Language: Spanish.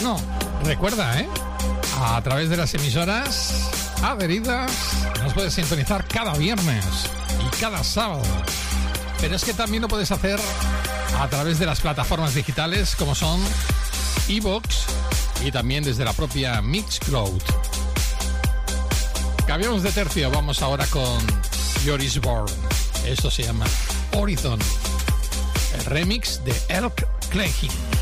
Bueno, recuerda, a través de las emisoras adheridas nos puedes sintonizar cada viernes y cada sábado. Pero es que también lo puedes hacer a través de las plataformas digitales como son iVoox y también desde la propia Mixcloud. Cambiamos de tercio, vamos ahora con Joris Born. Esto se llama Horizon, el remix de Elk Clayton.